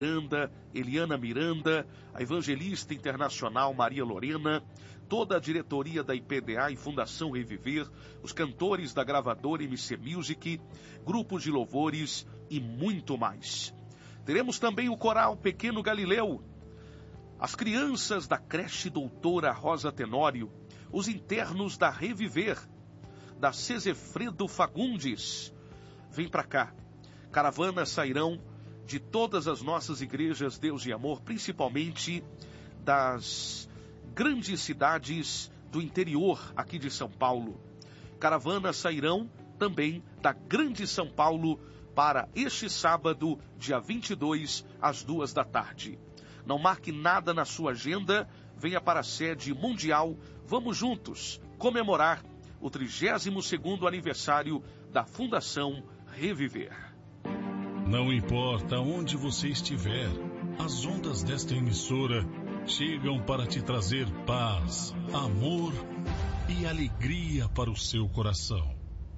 Miranda, Eliana Miranda, a evangelista internacional Maria Lorena, toda a diretoria da IPDA e Fundação Reviver, os cantores da gravadora MC Music, grupos de louvores e muito mais. Teremos também o coral Pequeno Galileu, as crianças da creche Doutora Rosa Tenório, os internos da Reviver, da Cesefredo Fagundes. Vem pra cá. Caravanas sairão de todas as nossas igrejas Deus e Amor, principalmente das grandes cidades do interior aqui de São Paulo. Caravanas sairão também da Grande São Paulo para este sábado, dia 22, às 2 da tarde. Não marque nada na sua agenda, venha para a sede mundial. Vamos juntos comemorar o 32º aniversário da Fundação Reviver. Não importa onde você estiver, as ondas desta emissora chegam para te trazer paz, amor e alegria para o seu coração.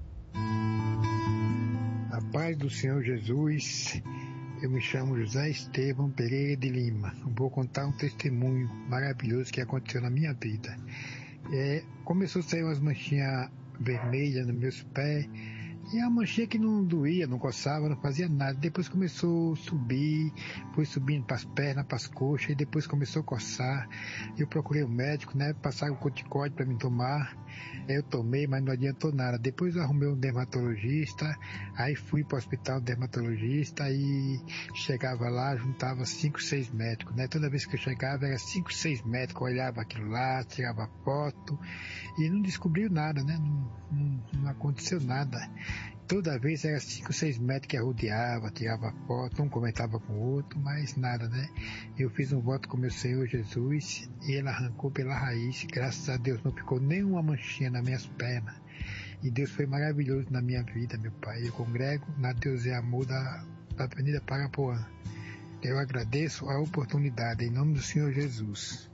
A paz do Senhor Jesus. Eu me chamo José Estevão Pereira de Lima. Vou contar um testemunho maravilhoso que aconteceu na minha vida. Começou a sair umas manchinhas vermelhas nos meus pés. E a manchinha que não doía, não coçava, não fazia nada. Depois começou a subir, foi subindo para as pernas, para as coxas, e depois começou a coçar. Eu procurei o médico, passaram o corticóide para me tomar. Eu tomei, mas não adiantou nada. Depois eu arrumei um dermatologista, aí fui para o hospital dermatologista e chegava lá, juntava 5, 6 médicos, Toda vez que eu chegava era 5, 6 médicos, olhava aquilo lá, tirava foto e não descobriu nada, Não aconteceu nada. Toda vez era 5, 6 médicos que arrodeava, tirava foto, um comentava com o outro, mas nada, Eu fiz um voto com meu Senhor Jesus e ele arrancou pela raiz. Graças a Deus não ficou nenhuma manchinha nas minhas pernas. E Deus foi maravilhoso na minha vida, meu Pai. Eu congrego na Deus é Amor da Avenida Parapuã. Eu agradeço a oportunidade, em nome do Senhor Jesus.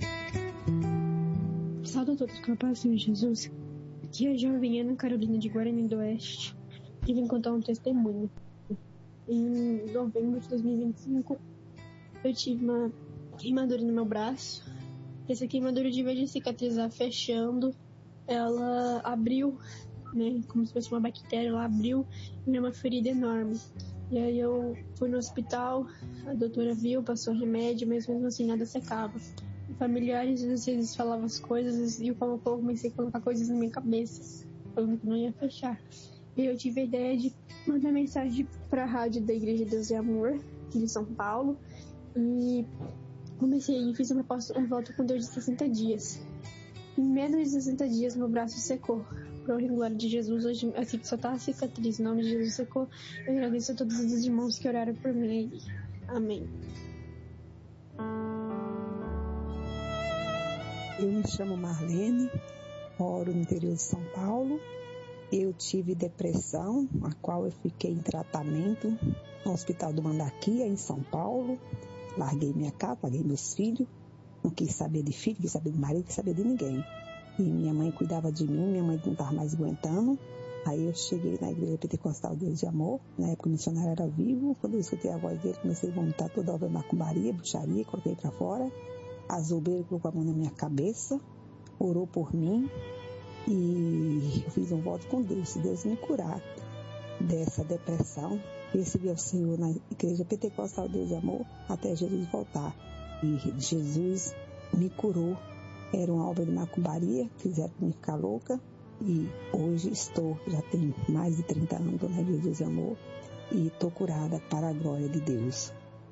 Salve a todos com a paz do Senhor Jesus. Aqui é a jovem Ana Carolina de Guarani do Oeste e vim contar um testemunho. Em novembro de 2025, eu tive uma queimadura no meu braço. Essa queimadura, de vez de cicatrizar fechando, ela abriu, como se fosse uma bactéria, ela abriu e me deu uma ferida enorme. E aí eu fui no hospital, a doutora viu, passou remédio, mas mesmo assim nada secava. Familiares, às vezes falavam as coisas e eu comecei a colocar coisas na minha cabeça, falando que não ia fechar. E eu tive a ideia de mandar mensagem para a rádio da Igreja Deus e Amor, de São Paulo, e fiz um voto com Deus de 60 dias. Em menos de 60 dias, meu braço secou. Para o glória de Jesus, hoje assim que só tá a cicatriz, em nome de Jesus secou. Eu agradeço a todos os irmãos que oraram por mim. Amém. Eu me chamo Marlene, moro no interior de São Paulo. Eu tive depressão, a qual eu fiquei em tratamento no Hospital do Mandaquia, em São Paulo. Larguei minha casa, larguei meus filhos. Não quis saber de filho, quis saber de marido, quis saber de ninguém. E minha mãe cuidava de mim, minha mãe não estava mais aguentando. Aí eu cheguei na Igreja Pentecostal Deus de Amor. Na época o missionário era vivo. Quando eu escutei a voz dele, comecei a vomitar toda a obra de macumbaria, bruxaria, coloquei para fora. A Zubeira colocou a mão na minha cabeça, orou por mim e eu fiz um voto com Deus. Se Deus me curar dessa depressão, recebi ao Senhor na Igreja Pentecostal Deus de Amor até Jesus voltar. E Jesus me curou. Era uma obra de macumbaria, fizeram me ficar louca. E hoje já tenho mais de 30 anos na Igreja Deus de Amor e estou curada para a glória de Deus.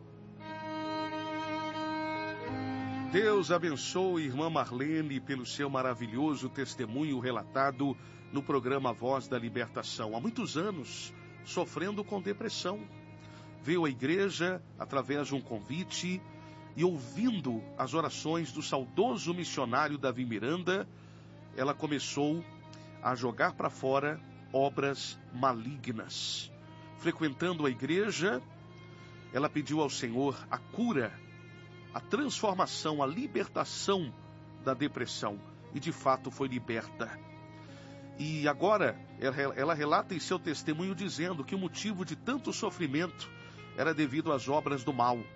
Deus abençoe irmã Marlene pelo seu maravilhoso testemunho relatado no programa Voz da Libertação. Há muitos anos, sofrendo com depressão. Veio à igreja através de um convite e ouvindo as orações do saudoso missionário Davi Miranda, ela começou a jogar para fora obras malignas. Frequentando a igreja, ela pediu ao Senhor a cura, a transformação, a libertação da depressão. E de fato foi liberta. E agora ela relata em seu testemunho dizendo que o motivo de tanto sofrimento era devido às obras do mal.